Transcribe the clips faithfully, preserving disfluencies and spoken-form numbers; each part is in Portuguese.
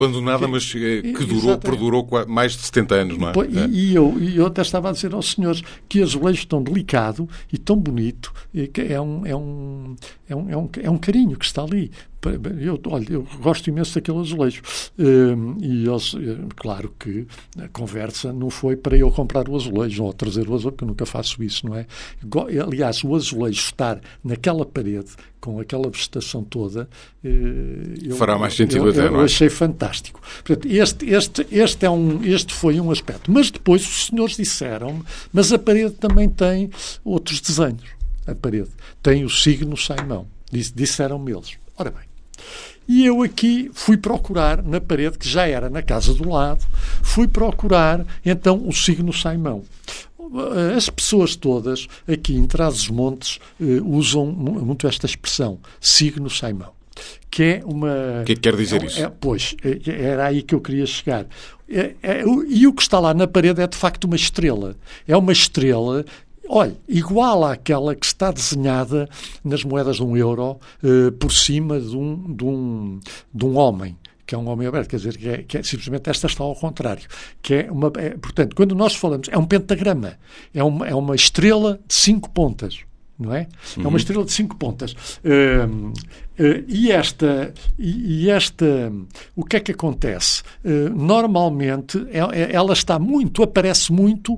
Abandonada, que, mas que durou, perdurou mais de setenta anos, não é? E, é. e, eu, e eu até estava a dizer aos senhores que azulejo tão delicado e tão bonito, e que é um, é, um, é, um, é, um, é um carinho que está ali. Eu, olha, eu gosto imenso daquele azulejo. E, eles, claro que a conversa não foi para eu comprar o azulejo ou trazer o azulejo, porque eu nunca faço isso, não é? Aliás, o azulejo estar naquela parede, com aquela vegetação toda, eu, fará mais sentido eu, até, eu, não é? Eu achei fantástico. Portanto, este, este, este, é um, este foi um aspecto. Mas depois os senhores disseram-me, mas a parede também tem outros desenhos. A parede tem o signo Saimão. Disseram-me eles. Ora bem, e eu aqui fui procurar na parede, que já era na casa do lado, fui procurar então o signo Saimão. As pessoas todas aqui em Trás-os-Montes usam muito esta expressão, signo Saimão, que é uma... O que é que quer dizer é, isso? É, pois, era aí que eu queria chegar. É, é, e o que está lá na parede é de facto uma estrela. É uma estrela... Olha, igual àquela que está desenhada nas moedas de um euro eh, por cima de um, de, um, de um homem, que é um homem aberto, quer dizer, que, é, que é, simplesmente esta está ao contrário. Que é uma, é, portanto, quando nós falamos, é um pentagrama, é uma, é uma estrela de cinco pontas, não é? Uhum. É uma estrela de cinco pontas. Uh, uh, e esta, e, e esta, o que é que acontece? Uh, normalmente, é, ela está muito, aparece muito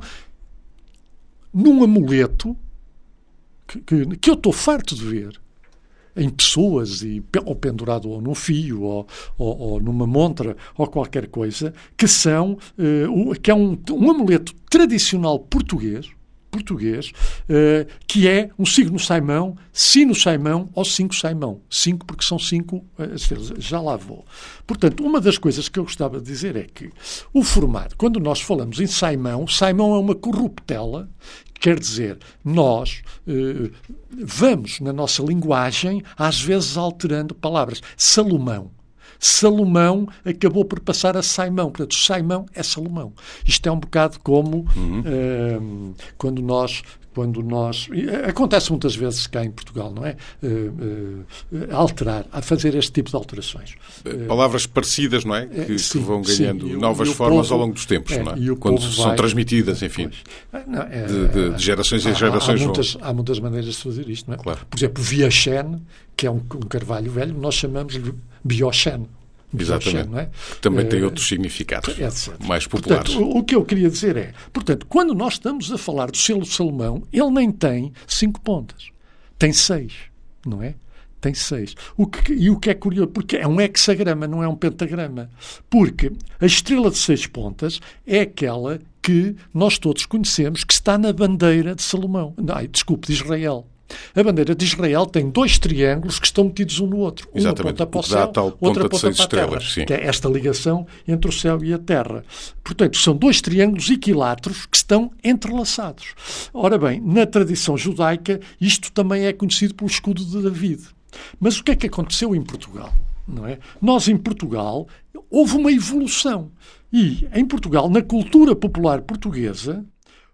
num amuleto que, que, que eu estou farto de ver em pessoas, e, ou pendurado ou num fio, ou, ou, ou numa montra, ou qualquer coisa, que, são, uh, que é um, um amuleto tradicional português, português uh, que é um signo Saimão, sino Saimão ou cinco Saimão. Cinco porque são cinco estrelas. Uh, já lá vou. Portanto, uma das coisas que eu gostava de dizer é que o formato, quando nós falamos em Saimão, Saimão é uma corruptela, quer dizer, nós uh, vamos, na nossa linguagem, às vezes alterando palavras. Salomão. Salomão acabou por passar a Saimão. Portanto, Saimão é Salomão. Isto é um bocado como uhum. uh, quando nós... Quando nós... Acontece muitas vezes cá em Portugal, não é? Uh, uh, alterar, a fazer este tipo de alterações. Palavras parecidas, não é? Que, sim, que vão ganhando sim, novas o, formas povo, ao longo dos tempos, é, não é? Quando são vai, transmitidas, enfim, não, é, de, de, de gerações em gerações. Há, há, muitas, há muitas maneiras de fazer isto, não é? Claro. Por exemplo, Viachen, que é um, um carvalho velho, nós chamamos-lhe Biochen. Exatamente. Não é? Também tem uh, outros significados etcétera mais populares. Portanto, o, o que eu queria dizer é, portanto, quando nós estamos a falar do selo Salomão, ele nem tem cinco pontas. Tem seis, não é? Tem seis. O que, e o que é curioso, porque é um hexagrama, não é um pentagrama. Porque a estrela de seis pontas é aquela que nós todos conhecemos, que está na bandeira de Salomão. Ai, desculpe, de Israel. A bandeira de Israel tem dois triângulos que estão metidos um no outro. Uma ponta para o céu, outra ponta para a terra. Sim. Que é esta ligação entre o céu e a terra. Portanto, são dois triângulos equiláteros que estão entrelaçados. Ora bem, na tradição judaica, isto também é conhecido pelo escudo de David. Mas o que é que aconteceu em Portugal? Não é? Nós, em Portugal, houve uma evolução. E, em Portugal, na cultura popular portuguesa,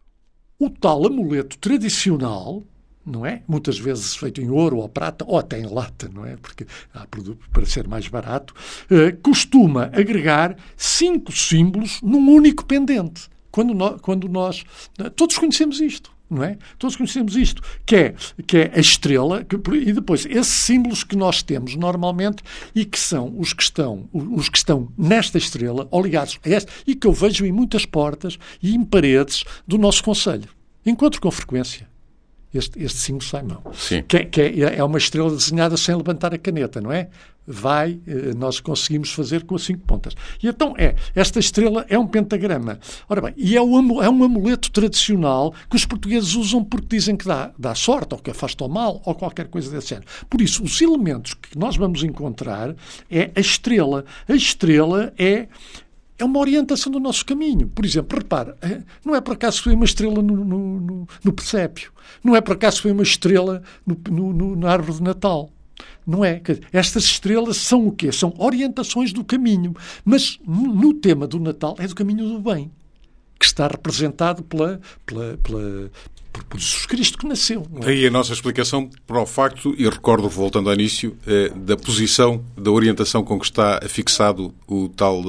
o tal amuleto tradicional, não é? Muitas vezes feito em ouro ou prata, ou até em lata, não é? Porque há produto para ser mais barato, eh, costuma agregar cinco símbolos num único pendente. Quando nós, quando nós... Todos conhecemos isto, não é? Todos conhecemos isto, que é, que é a estrela, que, e depois esses símbolos que nós temos normalmente e que são os que estão, os que estão nesta estrela, ou ligados a esta, e que eu vejo em muitas portas e em paredes do nosso concelho. Encontro com frequência. Este, este símbolo Saimão. Que, que é, é uma estrela desenhada sem levantar a caneta, não é? Vai, nós conseguimos fazer com as cinco pontas. E então é, esta estrela é um pentagrama. Ora bem, e é um, é um amuleto tradicional que os portugueses usam porque dizem que dá, dá sorte, ou que afasta o mal, ou qualquer coisa desse género. Por isso, os elementos que nós vamos encontrar é a estrela. A estrela é... É uma orientação do nosso caminho. Por exemplo, repara, não é por acaso que foi uma estrela no, no, no, no presépio. Não é por acaso que foi uma estrela no, no, no, na árvore de Natal. Não é? Estas estrelas são o quê? São orientações do caminho. Mas no tema do Natal é do caminho do bem. que está representado pela, pela, pela, por Jesus Cristo que nasceu. Não é? Daí a nossa explicação para o facto, e recordo, voltando ao início, da posição, da orientação com que está fixado o tal